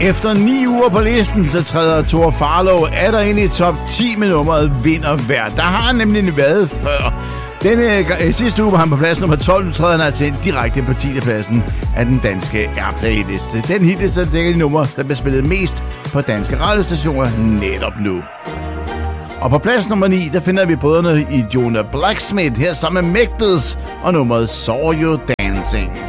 Efter 9 uger på listen, så træder Thor Farlow atter ind i top 10 med nummeret Vinder Hver. Der har han nemlig været før. Sidste uge var han på plads nummer 12, nu træder han altså ind direkte på 10. pladsen af den danske Airplay-liste. Den hitliste dækker de numre, der bliver spillet mest på danske radiostationer netop nu. Og på plads nummer 9, der finder vi brødrene i Jonah Blacksmith her sammen med Magdalens og nummeret Saw You Dancing.